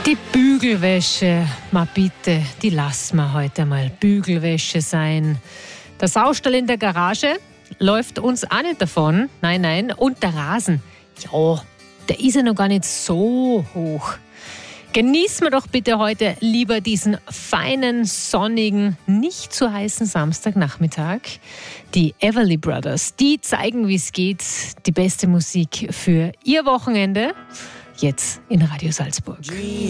Die Bügelwäsche, ma bitte, die lassen wir heute mal Bügelwäsche sein. Der Saustall in der Garage läuft uns auch nicht davon. Nein. Und der Rasen, ja, der ist ja noch gar nicht so hoch. Genießen wir doch bitte heute lieber diesen feinen, sonnigen, nicht zu heißen Samstagnachmittag. Die Everly Brothers, die zeigen, wie es geht. Die beste Musik für Ihr Wochenende. Jetzt in Radio Salzburg.